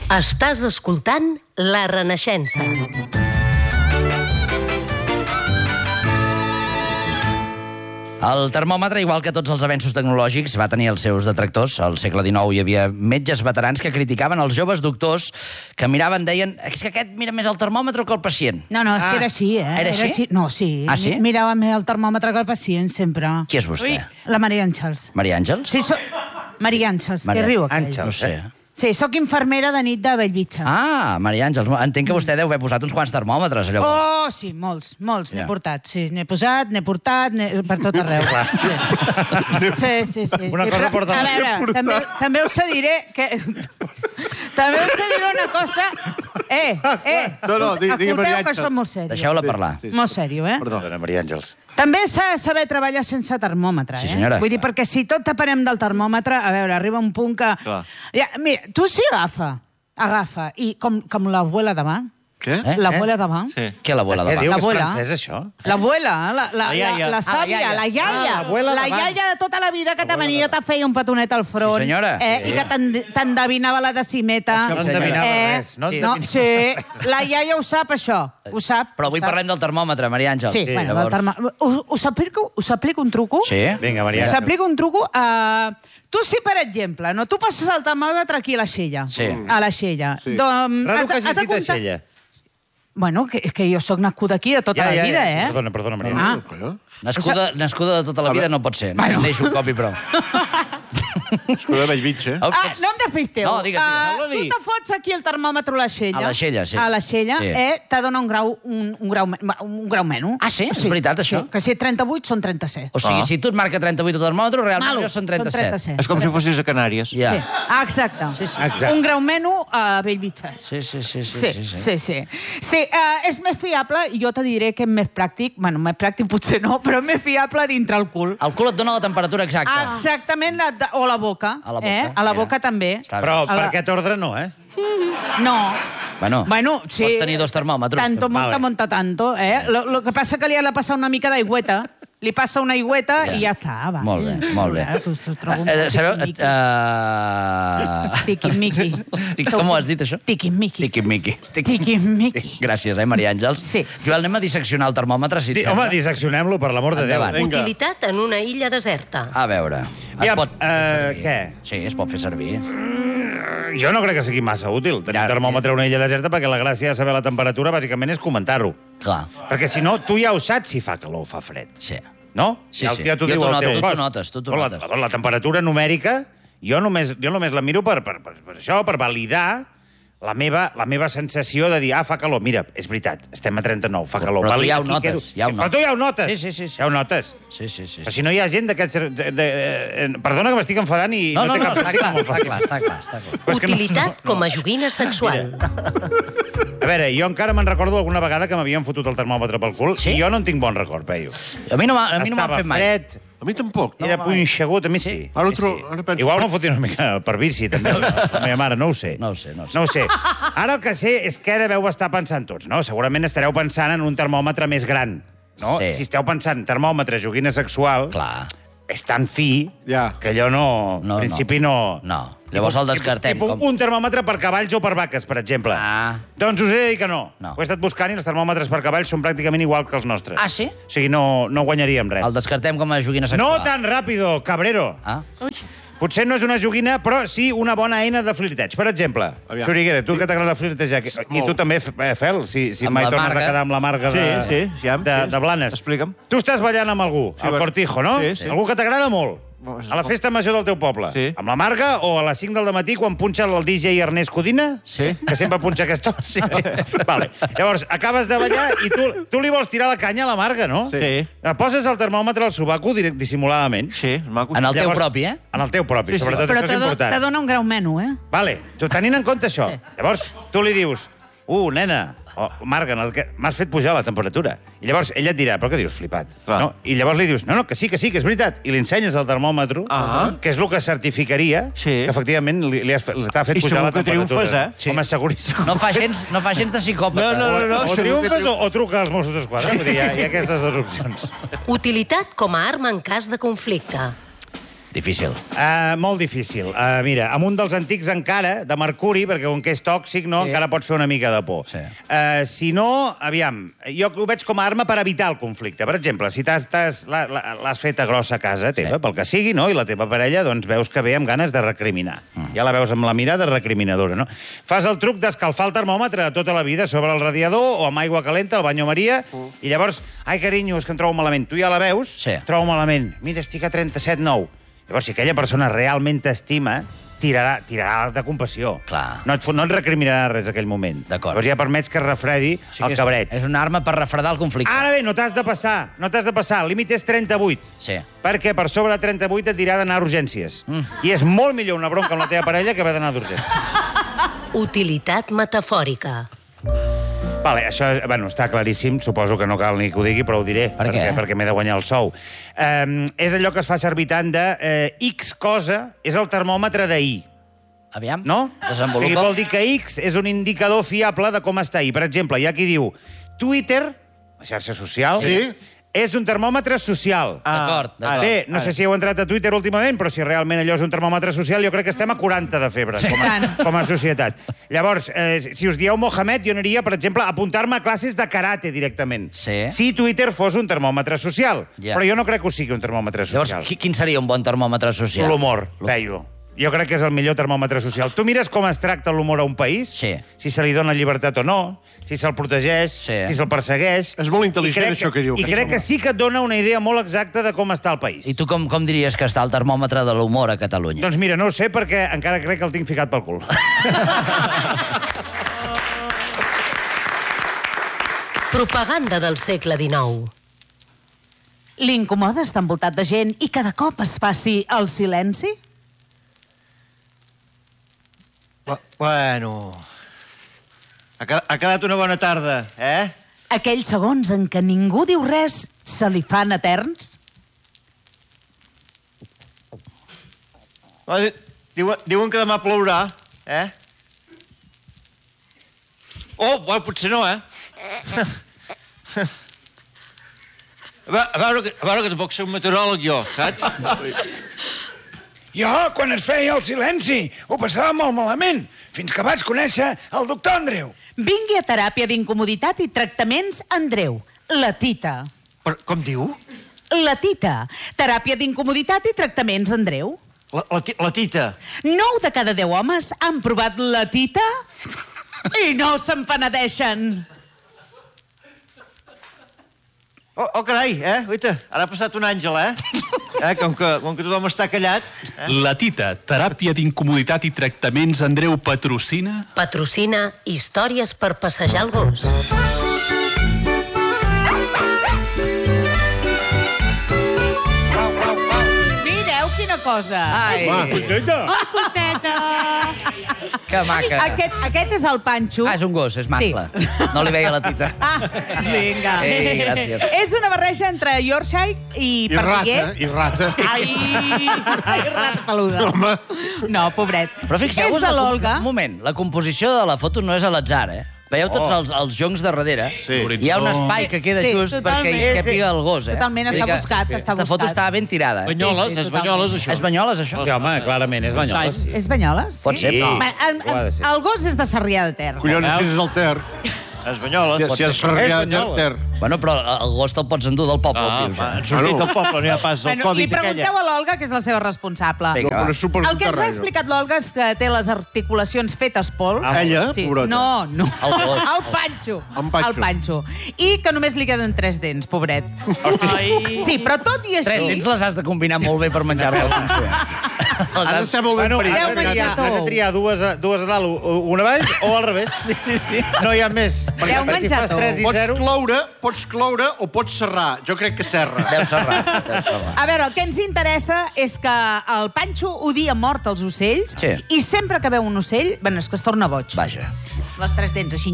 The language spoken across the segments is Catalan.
Estàs escoltant La Renaixença. El termòmetre, igual que tots els avenços tecnològics, va tenir els seus detractors. Al segle XIX hi havia metges veterans que criticaven els joves doctors que miraven, deien, és que aquest mira més el termòmetre que el pacient. No, si era així, eh? Era així? No, sí. Ah, sí? Mirava més el termòmetre que el pacient, sempre. Qui és vostè? La Maria Àngels. Maria Àngels? Sí, Maria Àngels, que riu aquell. No sé. Sí, sóc infermera de nit de Bellvitge. Ah, Maria Àngels. Entenc que vostè deu haver posat uns quants termòmetres, allò. Oh, sí, molts, n'he portat. Sí, n'he posat, n'he portat, per tot arreu. Sí. Una cosa porta A veure, també us diré que... També us diré una cosa... digui, Maria Escolteu, que això és molt seriós. Deixeu-la parlar. Molt seriós, eh? Perdona, Maria Àngels. També s'ha de saber treballar sense termòmetre, Sí, senyora. Vull dir, perquè si tot depenem del termòmetre, a veure, arriba un punt que... Ja, mira, tu sí agafa, i com l'abuela davant. Què? L'abuela davant. Sí. Què l'abuela Què davant? diu, que és L'abuela. francès, això? L'abuela, la iaia. sàvia, la iaia. l'abuela La davant. iaia de tota la vida que te venia, te feia un petonet al front. Sí, senyora. I que t'endevinava la decimeta. No endevinava res. La iaia ho sap, això. Ho sap. Però avui parlem del termòmetre, Maria Àngels. Sí, bueno, del termòmetre. Us aplico un truco? Sí? Vinga, Maria. S'aplica un truco tu sí, per exemple, no? Tu passes el termòmetre aquí a l'aixella. Sí. A l'aixella. Sí. Raro que hagis dit aixella. Bueno, és que jo sóc nascuda aquí de tota la vida, eh? Perdona, Maria. Nascuda de tota la vida no pot ser. Bueno. Deixo un cop i prou. Nascuda de Bellvitge. No em despisteu. No, digues. Tu te fots aquí el termòmetre a l'aixella. A l'aixella, sí. A l'aixella, Sí. te dona un grau menys. Ah, sí? És veritat, això? Sí, que si és 38 són 37. O sigui, si tu et marca 38 el termòmetre, realment Malo, jo són 37. És com si fossis a Canàries. Ja. Sí. Exacte. Exacte. Un grau menys a Bellvitge. Sí. Sí, és més fiable, i jo te diré que és més pràctic, bueno, més pràctic potser no, però és més fiable dintre el cul. El cul et dona la temperatura exacta. Exactament, o la boca. A la boca, A la mira. boca també. Està bé. Però per aquest ordre no, eh? No. Bueno, sí. pots tenir dos termòmetres. Tanto Vale. monta tanto, eh? Lo que passa que li ha de passar una mica d'aigüeta. Li passa una aigüeta i ja està, va. Molt bé, molt bé. Sabeu... Tiquimiqui. Com ho has dit, això? Tiquimiqui. Tiquimiqui. Tiquimiqui. Gràcies, Maria Àngels. Sí. Joel, anem a disseccionar el termòmetre, si et Home, sembla. disseccionem-lo, per l'amor de Déu. Endavant. Utilitat en una illa deserta. A veure... Ja, fer servir. què? Sí, es pot fer servir. Jo no crec que sigui massa útil tenir un termòmetre a una illa deserta, perquè la gràcia de saber la temperatura, bàsicament, és comentar-ho. Clar. Perquè si no, tu ja ho saps si fa calor o fa fred. Sí. No? Sí, Ja sí. t'ho Jo diu t'ho el noto, teu tu t'ho cos. notes, tu t'ho Però notes. La temperatura numèrica, jo només la miro per això, per validar la meva sensació de dir, fa calor. Mira, és veritat, estem a 39, fa calor. Però tu ja ho Aquí notes, quedo. ja ho Però tu ja ho notes. Sí. Ja ho notes. Sí. Però si no hi ha gent d'aquests... Perdona que m'estic enfadant i No, té cap està sentit. clar. Però és que no- Utilitat com a joguina sexual. A veure, jo encara me'n recordo alguna vegada que m'havien fotut el termòmetre pel cul, Sí? i jo no en tinc bon record, Peyu. A mi no m'han fet mai. Fred, A mi tampoc. era punxegut, a mi sí. Ara A mi sí. ara penso- Igual m'ho fotin una mica per vici, també, la meva mare, no ho sé. No ho sé. No ho sé. Ara el que sé és què deveu estar pensant tots, no? Segurament estareu pensant en un termòmetre més gran, no? Sí. Si esteu pensant termòmetre, joguina sexual, Clar. és tan fi Ja. que allò no... No, en principi no... No. Llavors el descartem. Tipus un termòmetre per cavalls o per vaques, per exemple. Ah. Doncs us he de dir que no. No. Ho he estat buscant i els termòmetres per cavalls són pràcticament igual que els nostres. Ah, sí? O sigui, no guanyaríem res. El descartem com a joguina sexual. No tan ràpido, cabrero. Ah? Potser no és una joguina, però sí una bona eina de flirteig. Per exemple, Aviam. Soriguera, tu que t'agrada flirtejar, i tu també, Fel, si Amb mai la tornes Marga. a quedar amb la Marga de, Sí, Jam, de Blanes. Explica'm. Tu estàs ballant amb algú, al bueno. Cortijo, no? Sí, sí. Algú que t'agrada molt. Doncs A la festa major del teu poble. Sí. Amb la Marga o a les 5 del matí quan punxa el DJ Ernest Codina? Sí. Que sempre punxa a aquesta hora? Sí. Vale. Llavors, acabes de ballar i tu li vols tirar la canya a la Marga, no? Sí. Poses el termòmetre al sobaco dissimuladament. Sí, maco. En el teu propi, eh? En el teu propi, Sí, sí. sobretot, Però això és important. te dona un grau menys, eh? Vale, tu tenint en compte això, llavors tu li dius, nena, Marga, m'has fet pujar la temperatura. I llavors ella et dirà, però què dius, flipat? Clar. No? I llavors li dius, no, que sí, que és veritat. I li ensenyes el termòmetre, que és el que certificaria Sí. que efectivament t'ha fet I pujar la segur que temperatura. triomfes, eh? Sí. Home, seguríssim. No fa gens de psicòpata. No, O segur que triomfes o truca als Mossos d'Esquadra. Vull dir, hi ha aquestes dues opcions. Utilitat com a arma en cas de conflicte. Difícil. Molt difícil. Mira, amb un dels antics encara, de mercuri, perquè com que és tòxic, no, encara pots fer una mica de por. Sí. Si no, aviam, jo ho veig com a arma per evitar el conflicte. Per exemple, si l'has feta grossa a casa teva, pel que sigui, no? I la teva parella, doncs veus que ve amb ganes de recriminar. Ja la veus amb la mirada recriminadora, no? Fas el truc d'escalfar el termòmetre tota la vida sobre el radiador o amb aigua calenta, al banyo Maria, i llavors, ai, carinyo, és que em trobo malament. Tu ja la veus, trobo malament. Mira, estic a 37,9. Llavors, si aquella persona realment t'estima, tirarà de compassió. Clar. No et recriminarà res en aquell moment. D'acord. Llavors ja permets que es refredi el cabret. És una arma per refredar el conflicte. Ara bé, no t'has de passar. El límit és 38. Sí. Perquè per sobre de 38 et dirà d'anar a urgències. I és molt millor una bronca amb la teva parella que haver d'anar a urgències. Utilitat metafòrica. Vale, això està claríssim, suposo que no cal ni que ho digui, però ho diré, perquè m'he de guanyar el sou. És allò que es fa servir tant de X cosa és el termòmetre d'ahir. Aviam, no? Desenvolupa. Vol dir que X és un indicador fiable de com està ahir. Per exemple, hi ha qui diu Twitter, la xarxa social, és un termòmetre social. D'acord. Bé, no sé si heu entrat a Twitter últimament, però si realment allò és un termòmetre social, jo crec que estem a 40 de febre com a societat. Llavors, si us dieu Mohamed, jo aniria, per exemple, a apuntar-me a classes de karate directament. Si Twitter fos un termòmetre social. Però jo no crec que ho sigui un termòmetre social. Llavors, quin seria un bon termòmetre social? L'humor, feio. Jo crec que és el millor termòmetre social. Tu mires com es tracta l'humor a un país? Si se li dona llibertat o no, si se'l protegeix, si se'l persegueix... És molt intel·ligent, això que diu. I crec que sí que et dona una idea molt exacta de com està el país. I tu com diries que està el termòmetre de l'humor a Catalunya? Doncs mira, no ho sé, perquè encara crec que el tinc ficat pel cul. Propaganda del segle XIX. L'incomoda estar envoltat de gent i cada cop es faci el silenci? Bueno... Ha quedat una bona tarda, Aquells segons en què ningú diu res se li fan eterns? Diuen que demà plourà, Oh, bueno, potser no, A veure que tampoc soc meteoròleg, jo, saps? Jo, quan es feia el silenci, ho passava molt malament, fins que vaig conèixer el doctor Andreu. Vingui a teràpia d'incomoditat i tractaments Andreu, la Tita. Com diu? La Tita. Teràpia d'incomoditat i tractaments Andreu. La Tita. 9 de cada 10 homes han provat la Tita i no se'n penedeixen. Oh, carai, Uita, ara ha passat un àngel, Com que tothom està callat. La Tita, teràpia d'incomoditat i tractaments Andreu patrocina... Patrocina històries per passejar el gos. Mireu quina cosa. Ai, Coseta. que maca. Aquest és el Panxo. És un gos, és mascle. No li veia la Tita. Vinga. Ei, gràcies. És una barreja entre Yorkshire i Perdiguer. I rata. Ai, rata peluda. Home. No, pobret. Però fixeu-vos, És de l'Olga. un moment, la composició de la foto no és a l'atzar, Veieu tots els joncs de darrere? Sí. Hi ha un espai que queda just perquè hi capiga el gos, Totalment, està buscat, està buscat. Aquesta foto estava ben tirada. Banyoles, és Banyoles, això. És Banyoles, això? Sí, home, clarament, és Banyoles. És Banyoles? Pot ser, no. El gos és de Sarrià de Ter. Collons, si és el Ter. És Banyoles. Si és Sarrià de Ter. Bueno, però el gos te'l pots endur del poble, el tio, Han sortit del poble, no hi ha pas el Li Covid pregunteu a l'Olga, que és la seva responsable. Vinga, va. El que ens ha explicat l'Olga és que té les articulacions fetes pols. Ella, pobrota. No. El gos. El Panxo. En Panxo. El Panxo. I que només li queden 3 dents, pobret. Sí, però tot i així... 3 dents les has de combinar molt bé per menjar bé el Panxo. Ha de ser molt ben parit. Has de triar dues a dalt, una baix, o al revés. Sí. No hi ha més. Heu Si menjat fas 3 i 0... Pots cloure o pots serrar. Jo crec que serra. Deu serrar. A veure, el que ens interessa és que el Panxo odia mort els ocells i sempre que veu un ocell, és que es torna boig. Vaja. Les 3 dents així,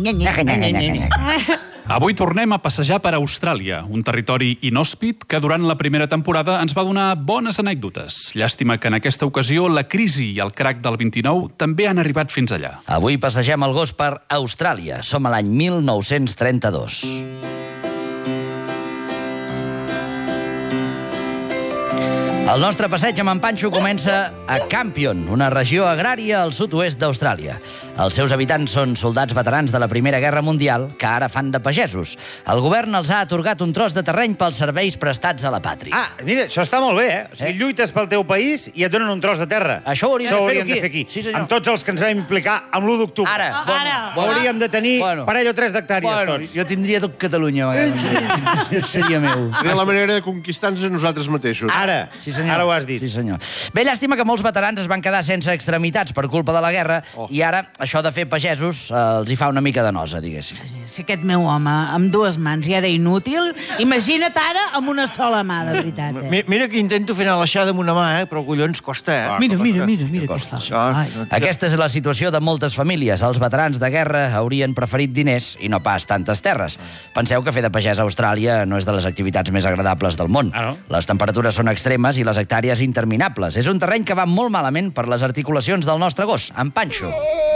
Avui tornem a passejar per Austràlia, un territori inhòspit que durant la primera temporada ens va donar bones anècdotes. Llàstima que en aquesta ocasió la crisi i el crac del 29 també han arribat fins allà. Avui passegem el gos per Austràlia. Som a l'any 1932. El nostre passeig amb en Panxo comença a Campion, una regió agrària al sud-oest d'Austràlia. Els seus habitants són soldats veterans de la Primera Guerra Mundial que ara fan de pagesos. El govern els ha atorgat un tros de terreny pels serveis prestats a la pàtria. Ah, mira, això està molt bé, O sigui, lluites pel teu país i et donen un tros de terra. Això ho hauríem de fer aquí. Sí, senyor. Amb tots els que ens vam implicar amb l'1 d'octubre. Ara. Hauríem de tenir parell o 3 d'hectàrees tots. Jo tindria tot Catalunya. Seria meu. Seria la manera de conquistar-nos a nosaltres mateixos. Ara, ara ho has dit. Sí, senyor. Bé, llàstima que molts veterans es van quedar sense extremitats per culpa de la guerra i ara això de fer pagesos els hi fa una mica de nosa, diguéssim. Si aquest meu home amb 2 mans ja era inútil, imagina't ara amb una sola mà, de veritat. Mira que intento fer anar l'aixada amb una mà, però collons costa, Mira aquesta. Aquesta és la situació de moltes famílies. Els veterans de guerra haurien preferit diners i no pas tantes terres. Penseu que fer de pagès a Austràlia no és de les activitats més agradables del món. Les temperatures són extremes i les hectàrees interminables. És un terreny que va molt malament per les articulacions del nostre gos, en Panxo.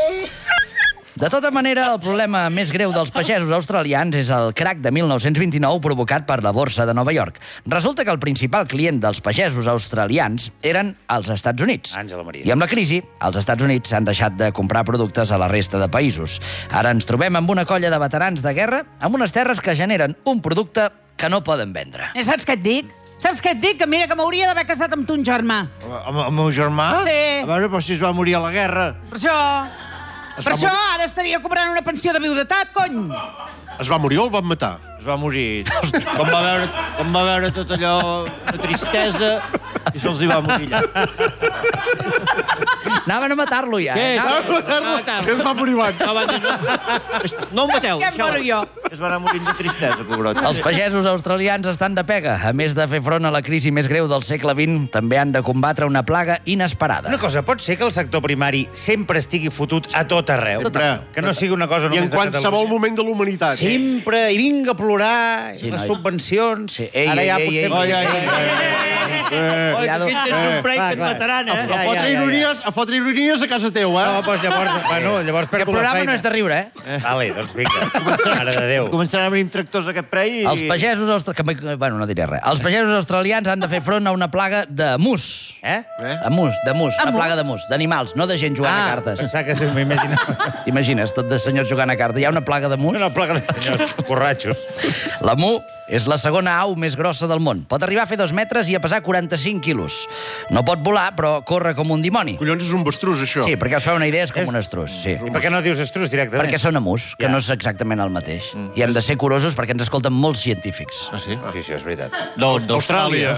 De tota manera, el problema més greu dels pagesos australians és el crac de 1929 provocat per la borsa de Nova York. Resulta que el principal client dels pagesos australians eren els Estats Units. Àngela Maria. I amb la crisi, els Estats Units han deixat de comprar productes a la resta de països. Ara ens trobem amb una colla de veterans de guerra amb unes terres que generen un producte que no poden vendre. Saps què et dic? Que mira que m'hauria d'haver casat amb ton germà. Amb el meu germà? Sí. A veure, però si es va morir a la guerra. Per això ara estaria cobrant una pensió de viudetat, cony! Es va morir o el van matar? Es va morir. Com va veure tot allò de tristesa i se'ls hi va morir allà. Anaven a matar-lo ja. Què? Que es va morir abans. No ho mateu. Què em moro jo? Es va anar morint de tristesa, pobrot. Els pagesos australians estan de pega. A més de fer front a la crisi més greu del segle XX, també han de combatre una plaga inesperada. Una cosa, pot ser que el sector primari sempre estigui fotut a tot arreu? Que no sigui una cosa I només en qualsevol moment de la humanitat. Sempre, i vinga a plorar, les subvencions... Ara ja potser... Oi, que tens un break que et mataran, A fotre ironies a casa teu, No, doncs llavors Que perdo el la programa feina. no és de riure, Vale, doncs vinga. Mare de Déu. Començaran a venir amb tractors a aquest preu i... Els pagesos australians... Bueno, no diré res. Els pagesos australians han de fer front a una plaga de mus. De mus. Una plaga de mus. D'animals, no de gent jugant a cartes. Pensava que m'ho imaginava. T'imagines, tot de senyors jugant a cartes. Hi ha una plaga de mus? Una plaga de senyors borratxos. La mu és la segona au més grossa del món. Pot arribar a fer 2 metres i a pesar 45 quilos. No pot volar, però corre com un dimoni. Collons, és un bestrús, això. Sí, perquè us feu una idea, és com un estrus. Sí. I per què no dius estrus directament? Perquè són emus, que no és exactament el mateix. I hem de ser curosos perquè ens escolten molts científics. Ah, sí? Sí, és veritat. D'Austràlia.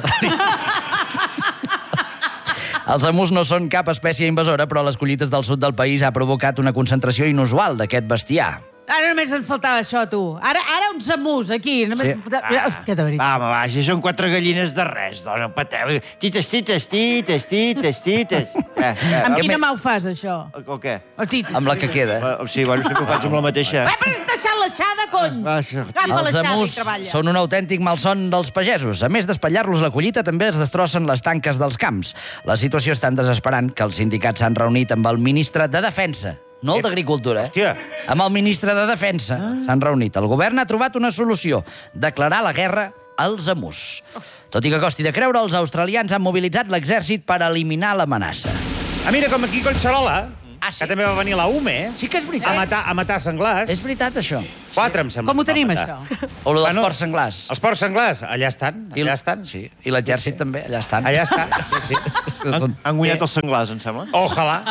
Els emus no són cap espècie invasora, però les collites del sud del país ha provocat una concentració inusual d'aquest bestiar. Ara només ens faltava això, tu. Ara uns emus, aquí. Sí. Hòstia, de veritat. Va, si són 4 gallines de res, dona, pateu. Tites. Amb quina mà ho fas, això? O què? El tites. Amb la que queda. Sí, bueno, sempre ho faig amb la mateixa. Però has deixat l'aixada, cony! Els emus són un autèntic malson dels pagesos. A més d'espatllar-los la collita, també es destrossen les tanques dels camps. La situació és tan desesperant que els sindicats s'han reunit amb el ministre de Defensa. No el d'Agricultura, Hòstia. Amb el ministre de Defensa s'han reunit. El govern ha trobat una solució: declarar la guerra als emus. Tot i que costi de creure, els australians han mobilitzat l'exèrcit per eliminar l'amenaça. Mira, com aquí Collserola, sí. que també va venir la UME, Sí que és veritat. a matar senglars. És veritat, això. 4, em sembla. Com ho tenim, que va matar. això? O el dels porcs senglars. Els porcs senglars, allà estan. Sí, i l'exèrcit també, allà estan. Allà està, sí. Han guanyat els senglars, em sembla. Ojalà.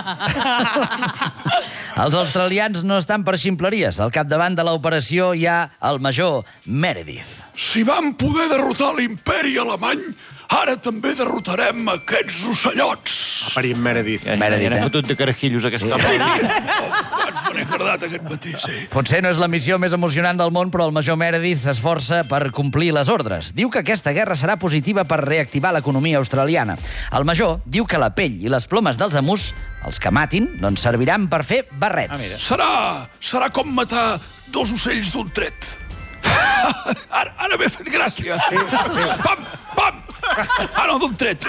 Els australians no estan per ximpleries. Al capdavant de l'operació hi ha el major Meredith. Si vam poder derrotar l'imperi alemany, ara també derrotarem aquests ocellots. Parim Meredith. Ja n'he fotut de carajillos aquesta hora. Ens me n'he cardat aquest matí, sí. Potser no és la missió més emocionant del món, però el major Meredith s'esforça per complir les ordres. Diu que aquesta guerra serà positiva per reactivar l'economia australiana. El major diu que la pell i les plomes dels emus, els que matin, doncs serviran per fer barrets. Serà com matar 2 ocells d'un tret. Ara m'he fet gràcia. Pam! Ah, no, d'un tret.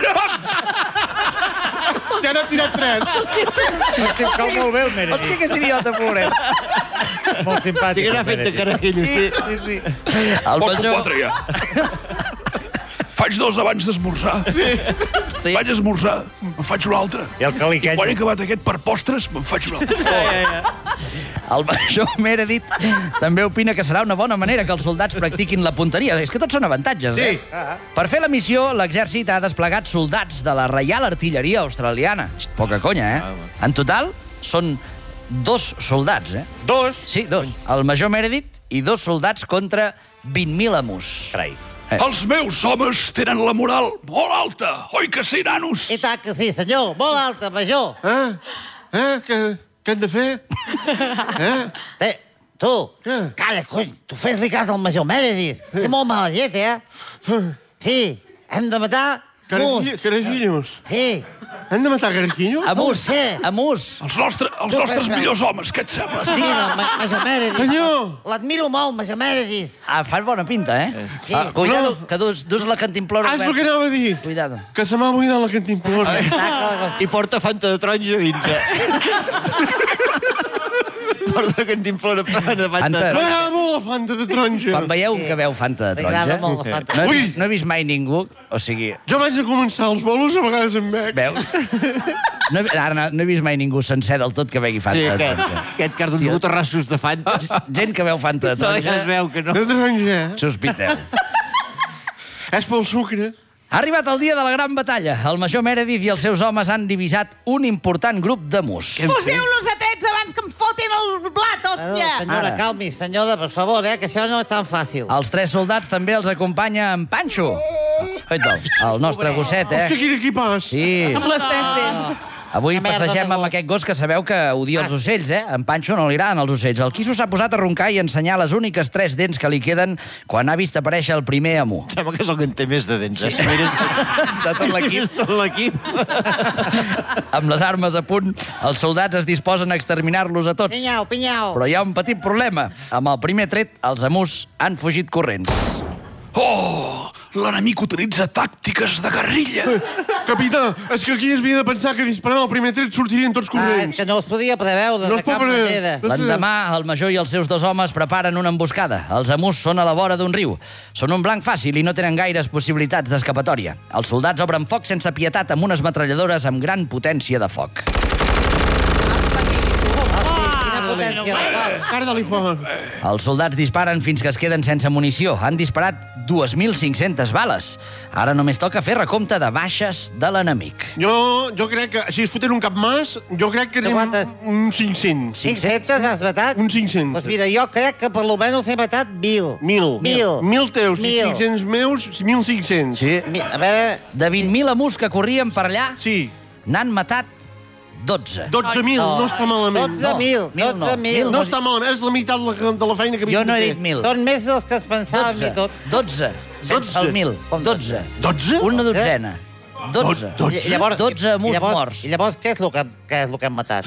Ja n'ha tirat 3. Hosti, cau molt bé el Meredith. Hòstia, que és idiota, pobret. Molt simpàtic. Sí que n'ha fet de carajillos, sí. El Porto 4 ja. Faig 2 abans d'esmorzar. Sí. Vaig esmorzar, me'n faig un altre. I el caliqueny. I quan he acabat aquest per postres, me'n faig un altre. El major Meredith també opina que serà una bona manera que els soldats practiquin la punteria. És que tots són avantatges, Sí. Per fer la missió, l'exèrcit ha desplegat soldats de la Reial Artilleria Australiana. Poca conya, En total, són 2 soldats, 2. Sí, 2. El major Meredith i 2 soldats contra 20.000 emus. Carai. Els meus homes tenen la moral molt alta, oi que sí, nanos? I tant que sí, senyor. Molt alta, major. Què hem de fer? Tu, Què? calla, cony, tu fes-li cas al major Meredith. Té molt mala llet, Sí, hem de matar mus. Carajillos. Sí, Hem de matar carajillos? Emus, sí. emus. Els nostres millors homes, què et sembla? mira, major Meredith. Senyor! L'admiro molt, major Meredith. Fan bona pinta, Sí. Cuidado, que dus la cantimplora. És el que anava a dir. Cuidado. Que se m'ha buidat la cantimplora. I porta Fanta de taronja dins. Porta cantimplora plena de Fanta de taronja. M'agrada molt la Fanta de taronja. Quan veieu un que veu Fanta de M'agrada taronja, molt la Fanta. no he vist mai ningú, o sigui, Jo vaig a començar els bolos, a vegades em bec. veus? Ara no he vist mai ningú sencer del tot que begui Fanta Sí, de taronja. aquest car d'uns botarrassos de Fanta. Gent que veu Fanta de No, ja es taronja, veu que no. De taronja, sospiteu. És pel sucre. Ha arribat el dia de la gran batalla. El major Meredith i els seus homes han divisat un important grup de mus. Poseu-los a trets abans que em fotin el blat, hòstia! Senyora, Ara. calmi, senyora, per favor, que això no és tan fàcil. Els 3 soldats també els acompanya en Panxo. El nostre gosset, Hòstia, quin equipàs. Sí. Amb les 3 dents. Avui Una merda passegem de amb gos. aquest gos que sabeu que odia els ocells, En Panxo no li agraden els ocells. El quisso s'ha posat a roncar i a ensenyar les úniques 3 dents que li queden quan ha vist aparèixer el primer emu. Sembla que és el que en té més de dents, Si mires De tot l'equip. tot l'equip. Amb les armes a punt, els soldats es disposen a exterminar-los a tots. Pinyau, pinyau. Però hi ha un petit problema. Amb el primer tret, els emus han fugit corrents. Oh, l'enemic utilitza tàctiques de guerrilla. Capità, és que aquí es havia de pensar que disparant el primer tret sortirien tots És corrents. que no es podia preveure No de es pot cap preveure. manera. L'endemà, el major i els seus 2 homes preparen una emboscada. Els emus són a la vora d'un riu. Són un blanc fàcil i no tenen gaires possibilitats d'escapatòria. Els soldats obren foc sense pietat amb unes metralladores amb gran potència de foc. Quina potència de foc. Carda-li foc. Els soldats disparen fins que es queden sense munició. Han disparat 2.500 bales. Ara només toca fer recompte de baixes de l'enemic. Jo crec que, si es foten un cap mas, jo crec que anem quantes? un 500. 500 has matat? Un 500. Doncs mira, jo crec que per lo menys he matat 1.000. 1.000. 1.000 teus, 1.000. 500 meus, 1.500. Sí. A veure... De 20.000 emus que corrien per allà, Sí. n'han matat 12. 12.000, no està malament. 12.000, Mil no. 12.000. No està malament, és la meitat de la feina que Jo havíem no de he fer. dit 1.000. Són més dels que es pensaven 12. i tot. 12. Sense el 1.000. 12. 12? Una dotzena. 12. 12 emus morts. I llavors què és el que hem matat?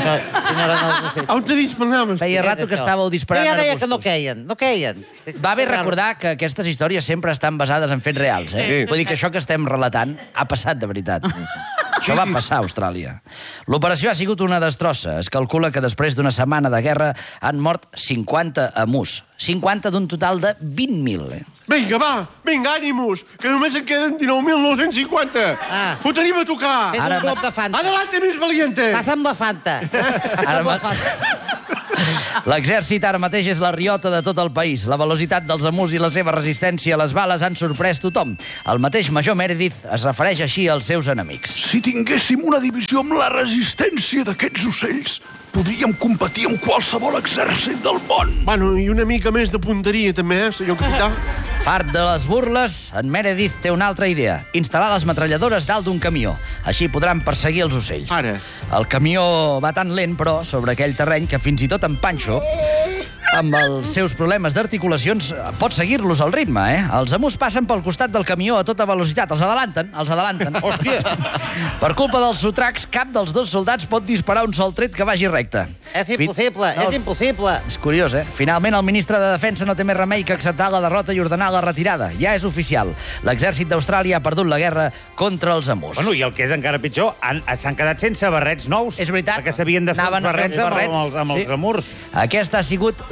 On te disparaves? Feia rato que estàveu disparant Jo ja deia que arbustos. no queien, no queien. Va bé recordar que aquestes històries sempre estan basades en fets reals, Sí. Vull dir que això que estem relatant ha passat de veritat. Això va passar a Austràlia. L'operació ha sigut una destrossa. Es calcula que després d'una setmana de guerra han mort 50 emus. 50 d'un total de 20.000, Vinga, va, vinga, ànimos, que només en queden 19.950. Ah. Ho tenim a tocar. Fes un clop de Fanta. Adelante, mis valientes. Passa'm la Fanta. Ara Passa'm la Fanta. L'exèrcit ara mateix és la riota de tot el país. La velocitat dels emus i la seva resistència a les bales han sorprès tothom. El mateix major Meredith es refereix així als seus enemics. Si tinguéssim una divisió amb la resistència d'aquests ocells, podríem competir amb qualsevol exèrcit del món. Bueno, i una mica més de punteria, també, senyor capità. Fart de les burles, en Meredith té una altra idea. Instal·lar les metralladores dalt d'un camió. Així podran perseguir els ocells. Ara. El camió va tan lent, però, sobre aquell terreny, que fins i tot en Panxo, amb els seus problemes d'articulacions, pot seguir-los al ritme, Els emus passen pel costat del camió a tota velocitat. Els adelanten. Hòstia! Per culpa dels sotracs, cap dels 2 soldats pot disparar un sol tret que vagi recte. És impossible, és impossible. És curiós, Finalment, el ministre de Defensa no té més remei que acceptar la derrota i ordenar la retirada. Ja és oficial. L'exèrcit d'Austràlia ha perdut la guerra contra els emus. Bueno, i el que és encara pitjor, s'han quedat sense barrets nous. És veritat. Perquè s'havien de fer Anaven uns barrets a fer uns amb els sí. amurs. Aquesta ha sigut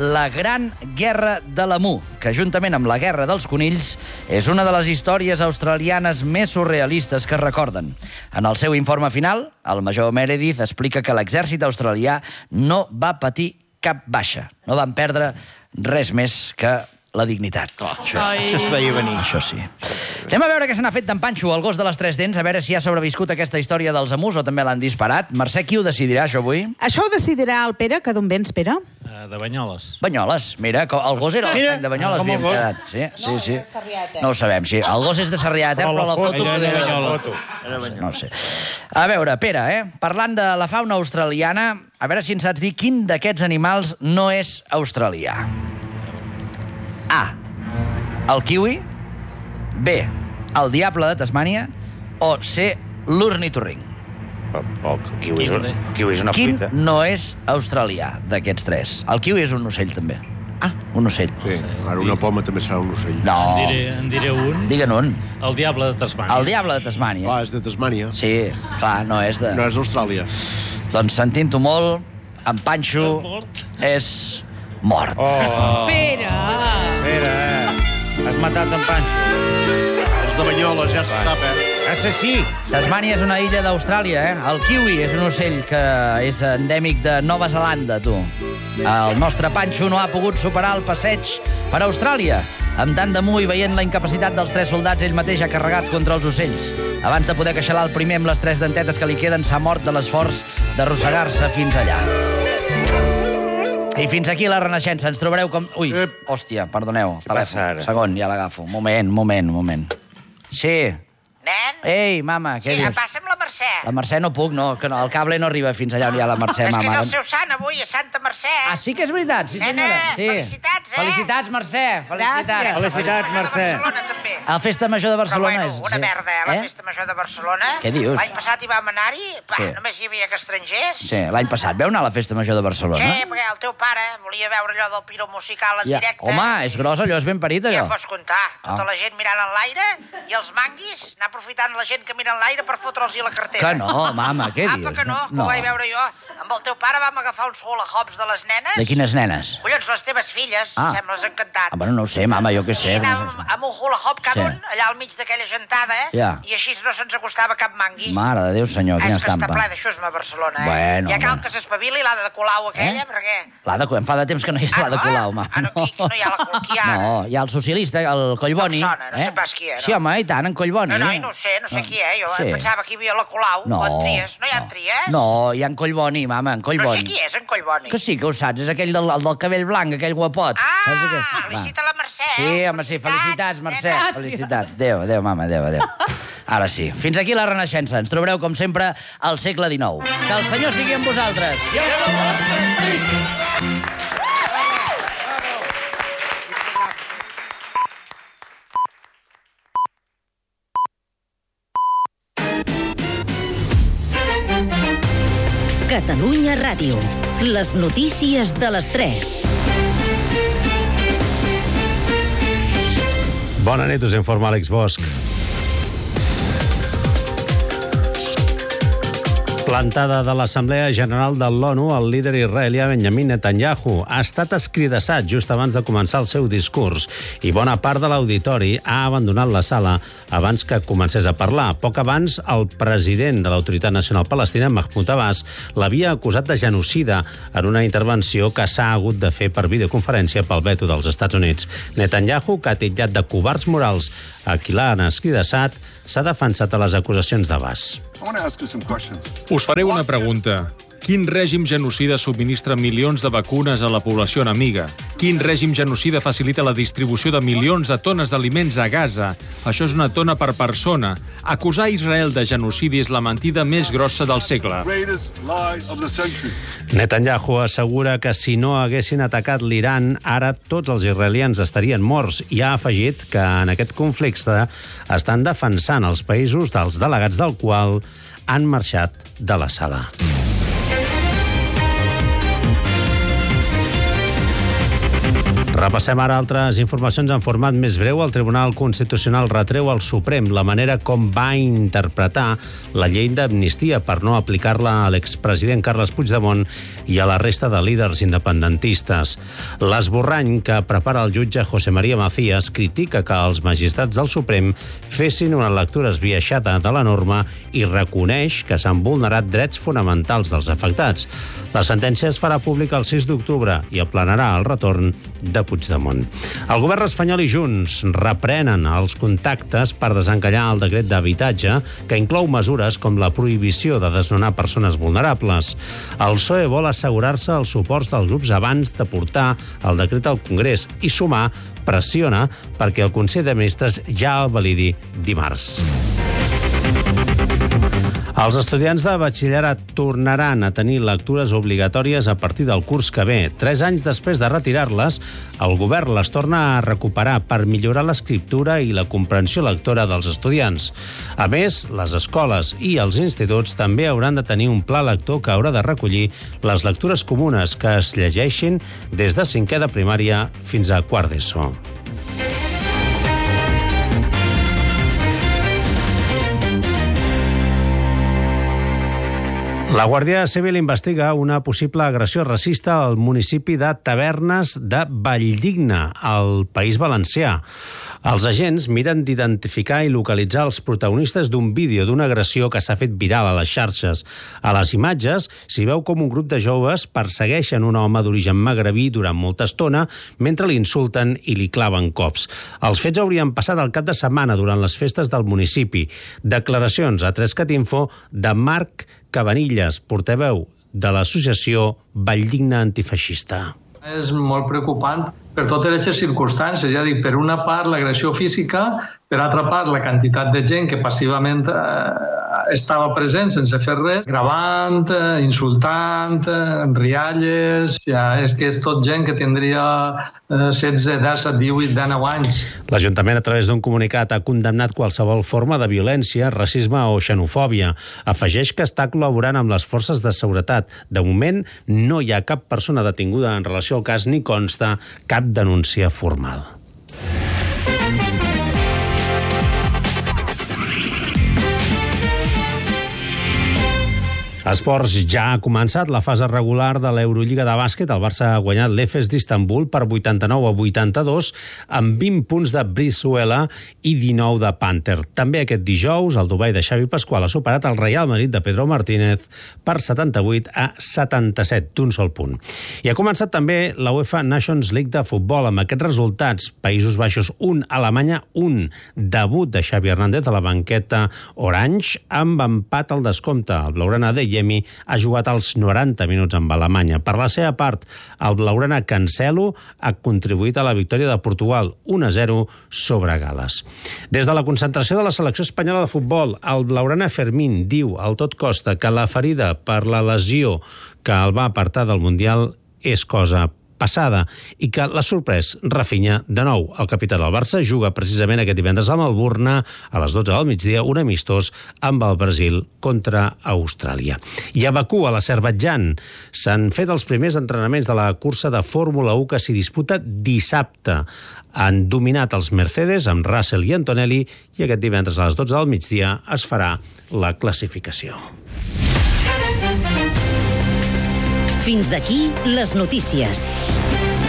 La Gran Guerra de l'Emu, que juntament amb la Guerra dels Conills és una de les històries australianes més surrealistes que es recorden. En el seu informe final, el major Meredith explica que l'exèrcit australià no va patir cap baixa. No van perdre res més que la dignitat. Això es veia venir. Això sí. Anem a veure què se n'ha fet d'en Panxo, el gos de les tres dents, a veure si ha sobreviscut aquesta història dels emus o també l'han disparat. Mercè, qui ho decidirà, això, avui? Això ho decidirà el Pere, que d'on vens, Pere? De Banyoles. Banyoles, mira, el gos era l'estany de Banyoles, com el havíem gos. quedat. Sí. No ho sabem, sí. El gos és de Sarrià, però la foto... No ho sé. A veure, Pere, parlant de la fauna australiana, a veure si en saps dir quin d'aquests animals no és australià. A, el kiwi, B, el diable de Tasmània o C, l'ornitorrinc. El kiwi és una Quin fruita. no és australià d'aquests tres? El kiwi és un ocell, també. Ah, un ocell. Sí, ara una poma també serà un ocell. No. En diré un. Digue'n un. El diable de Tasmània. El diable de Tasmània. Clar, és de Tasmània. Sí, clar, no és de... No és d'Austràlia. Doncs sentint-ho molt, en Panxo és mort. Pere! Pere, has matat en Panxo. Els de Banyoles, ja se sap, Assassí! Tasmània és una illa d'Austràlia, El kiwi és un ocell que és endèmic de Nova Zelanda, tu. El nostre Panxo no ha pogut superar el passeig per Austràlia. Amb tant d'amor i veient la incapacitat dels tres soldats, ell mateix ha carregat contra els ocells. Abans de poder queixalar el primer amb les tres dentetes que li queden, s'ha mort de l'esforç d'arrossegar-se fins allà. I fins aquí la Renaixença. Ens trobareu com... Ui, hòstia, perdoneu. Telèfon. Segon, ja l'agafo. Moment. Sí. Nen? Ei, mama, què dius? Passa'm la Mercè. La Mercè no puc, no, que no, el cable no arriba fins allà on hi ha la Mercè, És que mama. és el seu sant avui, a Santa Mercè. Ah, sí que és veritat, sí senyora. Nena, Sí. felicitats, Felicitats, Mercè, felicitats. Felicitats, Mercè. A la Festa Major de Barcelona és... Una merda, la Festa Major de Barcelona. Què dius? L'any passat hi vam anar-hi, Sí. només hi havia que estrangers. Sí, l'any passat veu anar a la Festa Major de Barcelona? Sí, perquè el teu pare volia veure allò del piro musical en Ja. directe. Home, és gros, allò és ben parit, Ja allò. pots comptar, tota Ah. la gent mirant en l'aire i els manguis anar aprofitant la gent que mira en l'aire per fotre'ls-hi la cartera. Que no, mama, què dius? Apa que no, que ho vaig veure jo. Amb el teu pare vam agafar uns hula hoops de les nenes. De quines nenes? Collons, les teves filles, sembles encantat. Ah, bueno, no ho sé, mama, jo què sé. I anàvem amb un hula hoop cada Sí. un, allà al mig d'aquella gentada, Ja. i així no se'ns acostava cap mangui. Mare de Déu, senyor, quina És que estampa. està ple d'això, a Barcelona, Bueno, ja cal home. que s'espavili l'Ada de Colau aquella, perquè... Em fa de temps que no hi és la de Colau, mama. no hi ha la qui hi ha. No, hi ha el socialista, el Collboni. No em sona, no sé pas qui és, Sí, home, i tant, en Collboni. No, no sé qui és, jo Sí. pensava que hi havia la Colau, No, o en Tries, no hi ha Tries? No, hi ha en Collboni, mama, en No Collboni. sé qui és, en Collboni. Que sí que ho saps, és aquell el del cabell blanc, aquell guapot. Saps aquell? Felicita la Mercè. Sí, home, sí, felicitats, Mercè, felicitats. Adéu, mama, adéu. Ara sí, fins aquí la Renaixença. Ens trobareu, com sempre, al segle XIX. Que el Senyor sigui amb vosaltres. I el vostre esperit. Catalunya Ràdio. Les notícies de les 3. Bona nit, us informa Àlex Bosch. Plantada de l'Assemblea General de l'ONU, el líder israelià Benjamin Netanyahu ha estat escridassat just abans de començar el seu discurs i bona part de l'auditori ha abandonat la sala abans que comencés a parlar. Poc abans, el president de l'Autoritat Nacional Palestina, Mahmoud Abbas, l'havia acusat de genocida en una intervenció que s'ha hagut de fer per videoconferència pel veto dels Estats Units. Netanyahu, que ha titllat de covards morals a qui l'han escridassat, s'ha defensat a les acusacions d'Abbas. Us faré una pregunta. Quin règim genocida subministra milions de vacunes a la població enemiga? Quin règim genocida facilita la distribució de milions de tones d'aliments a Gaza? Això és una tona per persona. Acusar Israel de genocidi és la mentida més grossa del segle. Netanyahu assegura que si no haguessin atacat l'Iran, ara tots els israelians estarien morts i ha afegit que en aquest conflicte estan defensant els països dels delegats del qual han marxat de la sala. Repassem ara altres informacions en format més breu. El Tribunal Constitucional retreu al Suprem la manera com va interpretar la llei d'amnistia per no aplicar-la a l'expresident Carles Puigdemont i a la resta de líders independentistes. L'esborrany que prepara el jutge José María Macías critica que els magistrats del Suprem fessin una lectura esbiaixada de la norma i reconeix que s'han vulnerat drets fonamentals dels afectats. La sentència es farà pública el 6 d'octubre i aplanarà el retorn de Puigdemont. El govern espanyol i Junts reprenen els contactes per desencallar el decret d'habitatge que inclou mesures com la prohibició de desnonar persones vulnerables. El PSOE vol assegurar-se els suports dels grups abans de portar el decret al Congrés i Sumar pressiona perquè el Consell de Ministres ja el validi dimarts. Els estudiants de batxillerat tornaran a tenir lectures obligatòries a partir del curs que ve. 3 anys després de retirar-les, el govern les torna a recuperar per millorar l'escriptura i la comprensió lectora dels estudiants. A més, les escoles i els instituts també hauran de tenir un pla lector que haurà de recollir les lectures comunes que es llegeixin des de 5è de primària fins a 4 d'ESO. La Guàrdia Civil investiga una possible agressió racista al municipi de Tavernes de Valldigna, al País Valencià. Els agents miren d'identificar i localitzar els protagonistes d'un vídeo d'una agressió que s'ha fet viral a les xarxes. A les imatges s'hi veu com un grup de joves persegueixen un home d'origen magrebí durant molta estona mentre l'insulten i li claven cops. Els fets haurien passat el cap de setmana durant les festes del municipi. Declaracions a 3CatInfo de Marc Cabanillas, portaveu de l'associació Valldigna Antifeixista. És molt preocupant per totes aquestes circumstàncies, ja dic, per una part l'agressió física, per altra part la quantitat de gent que passivament estava present sense fer res, gravant, insultant, rialles, ja és que és tot gent que tindria 16, 17, 18, 19 anys. L'Ajuntament, a través d'un comunicat, ha condemnat qualsevol forma de violència, racisme o xenofòbia. Afegeix que està col·laborant amb les forces de seguretat. De moment, no hi ha cap persona detinguda en relació al cas ni consta cap denúncia formal. Esports, ja ha començat la fase regular de l'Eurolliga de bàsquet. El Barça ha guanyat l'Efes d'Istanbul per 89-82 amb 20 punts de Brizuela i 19 de Panther. També aquest dijous el Dubai de Xavi Pasqual ha superat el Real Madrid de Pedro Martínez per 78-77 d'un sol punt. I ha començat també la UEFA Nations League de futbol amb aquests resultats. Països Baixos 1, Alemanya 1. Debut de Xavi Hernández a la banqueta Orange amb empat al descompte. El blaugrana de Yemi ha jugat als 90 minuts amb Alemanya. Per la seva part, el blaugrana Cancelo ha contribuït a la victòria de Portugal 1-0 sobre Gal·les. Des de la concentració de la selecció espanyola de futbol, el blaugrana Fermín diu al tot costa que la ferida per la lesió que el va apartar del Mundial és cosa passada i que l'ha sorprès Rafinha de nou. El capità del Barça juga precisament aquest divendres a Melbourne a les 12 del migdia un amistós amb el Brasil contra Austràlia. I a Bakú, a l'Azerbaidjan, s'han fet els primers entrenaments de la cursa de Fórmula 1 que s'hi disputa dissabte. Han dominat els Mercedes amb Russell i Antonelli i aquest divendres a les 12 del migdia es farà la classificació. Fins aquí les notícies.